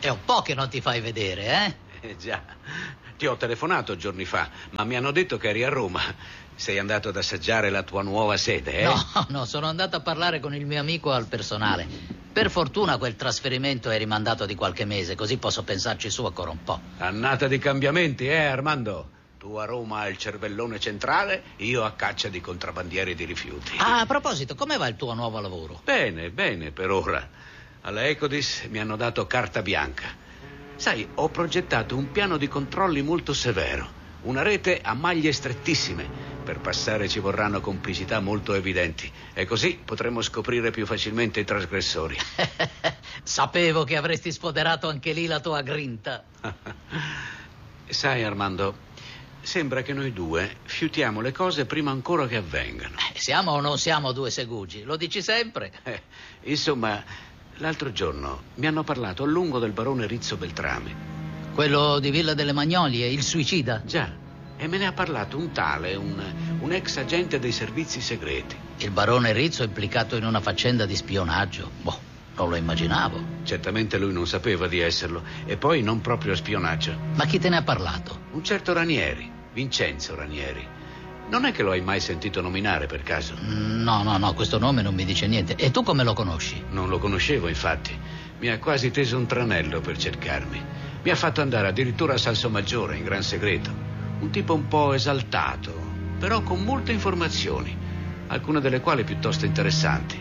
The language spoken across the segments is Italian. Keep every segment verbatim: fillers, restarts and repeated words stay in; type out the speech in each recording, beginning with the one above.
È un po' che non ti fai vedere, eh? Eh già, ti ho telefonato giorni fa, ma mi hanno detto che eri a Roma. Sei andato ad assaggiare la tua nuova sede, eh? No, no, sono andato a parlare con il mio amico al personale. Per fortuna quel trasferimento è rimandato di qualche mese, così posso pensarci su ancora un po'. Annata di cambiamenti, eh, Armando? Tu a Roma hai il cervellone centrale, io a caccia di contrabbandieri di rifiuti. Ah, a proposito, come va il tuo nuovo lavoro? Bene, bene, per ora. Alla Ecodis mi hanno dato carta bianca. Sai, ho progettato un piano di controlli molto severo, una rete a maglie strettissime. Per passare ci vorranno complicità molto evidenti e così potremo scoprire più facilmente i trasgressori. Sapevo che avresti sfoderato anche lì la tua grinta. Sai, Armando, sembra che noi due fiutiamo le cose prima ancora che avvengano. Eh, siamo o non siamo due segugi? Lo dici sempre? Eh, insomma, l'altro giorno mi hanno parlato a lungo del barone Rizzo Beltrami. Quello di Villa delle Magnolie, il suicida? Già. E me ne ha parlato un tale, un, un ex agente dei servizi segreti. Il barone Rizzo è implicato in una faccenda di spionaggio? Boh, non lo immaginavo. Certamente lui non sapeva di esserlo. E poi non proprio spionaggio. Ma chi te ne ha parlato? Un certo Ranieri, Vincenzo Ranieri. Non è che lo hai mai sentito nominare per caso? No, no, no, questo nome non mi dice niente. E tu come lo conosci? Non lo conoscevo, infatti. Mi ha quasi teso un tranello per cercarmi. Mi ha fatto andare addirittura a Salsomaggiore, in gran segreto. Un tipo un po' esaltato, però con molte informazioni, alcune delle quali piuttosto interessanti.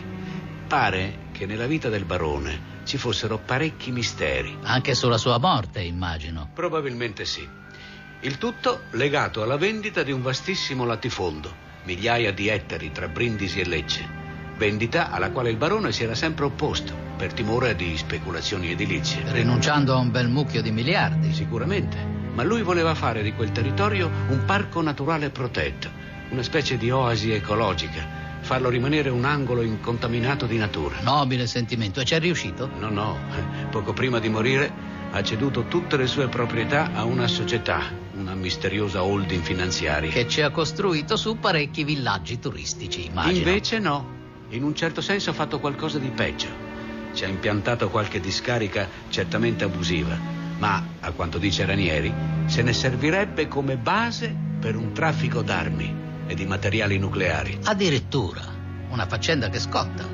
Pare che nella vita del barone ci fossero parecchi misteri. Anche sulla sua morte, immagino. Probabilmente sì. Il tutto legato alla vendita di un vastissimo latifondo, migliaia di ettari tra Brindisi e Lecce. Vendita alla quale il barone si era sempre opposto, per timore di speculazioni edilizie. Rinunciando a un bel mucchio di miliardi. Sicuramente. Ma lui voleva fare di quel territorio un parco naturale protetto, una specie di oasi ecologica, farlo rimanere un angolo incontaminato di natura. Nobile sentimento, e ci è riuscito? No, no, poco prima di morire ha ceduto tutte le sue proprietà a una società, una misteriosa holding finanziaria. Che ci ha costruito su parecchi villaggi turistici, immagino. Invece no, in un certo senso ha fatto qualcosa di peggio. Ci ha impiantato qualche discarica certamente abusiva, ma, a quanto dice Ranieri, se ne servirebbe come base per un traffico d'armi e di materiali nucleari. Addirittura, una faccenda che scotta.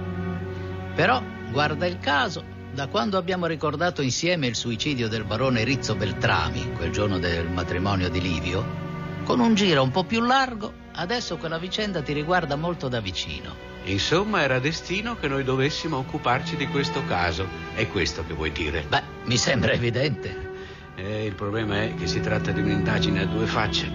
Però, guarda il caso, da quando abbiamo ricordato insieme il suicidio del barone Rizzo Beltrami, quel giorno del matrimonio di Livio, con un giro un po' più largo, adesso quella vicenda ti riguarda molto da vicino. Insomma, era destino che noi dovessimo occuparci di questo caso. È questo che vuoi dire? Beh, mi sembra evidente. Eh, il problema è che si tratta di un'indagine a due facce.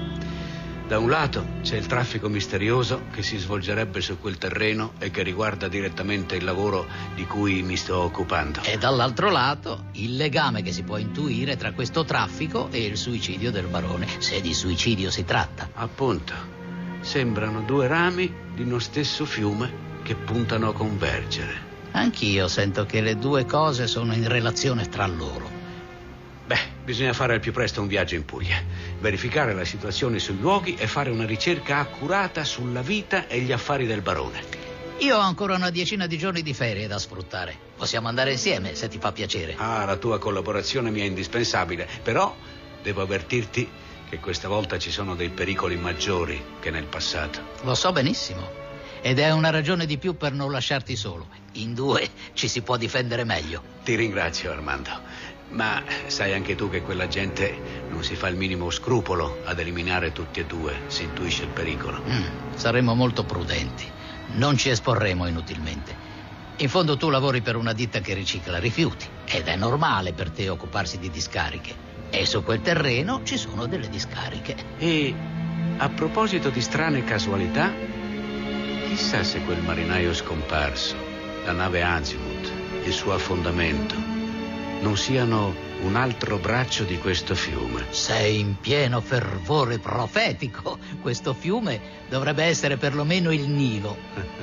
Da un lato c'è il traffico misterioso che si svolgerebbe su quel terreno e che riguarda direttamente il lavoro di cui mi sto occupando. E dall'altro lato il legame che si può intuire tra questo traffico e il suicidio del barone, se di suicidio si tratta. Appunto. Sembrano due rami di uno stesso fiume che puntano a convergere. Anch'io sento che le due cose sono in relazione tra loro. Beh, bisogna fare al più presto un viaggio in Puglia, verificare la situazione sui luoghi e fare una ricerca accurata sulla vita e gli affari del barone. Io ho ancora una decina di giorni di ferie da sfruttare. Possiamo andare insieme, se ti fa piacere. Ah, la tua collaborazione mi è indispensabile, però devo avvertirti che questa volta ci sono dei pericoli maggiori che nel passato. Lo so benissimo. Ed è una ragione di più per non lasciarti solo. In due ci si può difendere meglio. Ti ringrazio, Armando. Ma sai anche tu che quella gente non si fa il minimo scrupolo ad eliminare tutti e due, si intuisce il pericolo. Mm, saremo molto prudenti. Non ci esporremo inutilmente. In fondo tu lavori per una ditta che ricicla rifiuti ed è normale per te occuparsi di discariche. E su quel terreno ci sono delle discariche. E a proposito di strane casualità, chissà se quel marinaio scomparso, la nave Azimut, il suo affondamento, non siano un altro braccio di questo fiume. Sei in pieno fervore profetico. Questo fiume dovrebbe essere perlomeno il Nilo.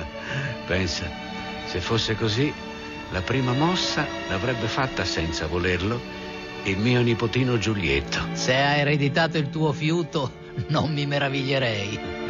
Pensa, se fosse così, la prima mossa l'avrebbe fatta senza volerlo il mio nipotino Giulietto. Se ha ereditato il tuo fiuto, non mi meraviglierei.